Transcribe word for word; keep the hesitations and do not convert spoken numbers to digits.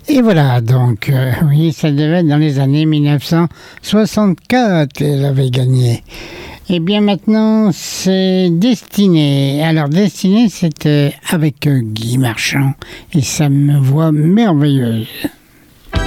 Et voilà, donc, euh, oui, ça devait être dans les années mille neuf cent soixante-quatre, elle avait gagné. Et bien maintenant, c'est Destinée. Alors, Destinée, c'était avec euh, Guy Marchand et sa voix merveilleuse.